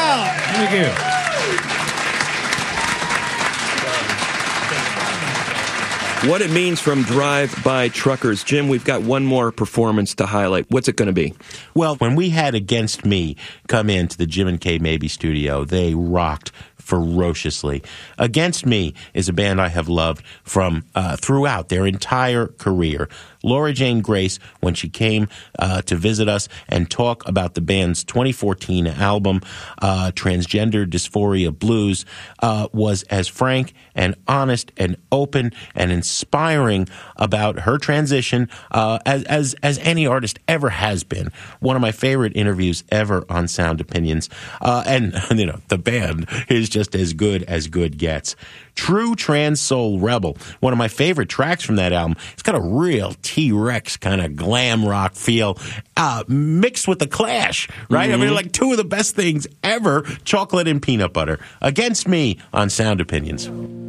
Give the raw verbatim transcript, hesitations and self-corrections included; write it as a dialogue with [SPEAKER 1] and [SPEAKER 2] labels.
[SPEAKER 1] out.
[SPEAKER 2] Thank you.
[SPEAKER 3] What it means from Drive-By Truckers. Jim, we've got one more performance to highlight. What's it going to be?
[SPEAKER 4] Well, when we had Against Me come into the Jim and Kay Mabie studio, they rocked ferociously. Against Me is a band I have loved from uh, throughout their entire career. Laura Jane Grace, when she came uh, to visit us and talk about the band's twenty fourteen album, uh, Transgender Dysphoria Blues, uh, was as frank and honest and open and inspiring about her transition uh, as, as, as any artist ever has been. One of my favorite interviews ever on Sound Opinions. Uh, and, you know, the band is just as good as good gets. True Trans Soul Rebel, one of my favorite tracks from that album. It's got a real T-Rex kind of glam rock feel, uh, mixed with the Clash, right? Mm-hmm. I mean, like two of the best things ever, chocolate and peanut butter. Against Me on Sound Opinions.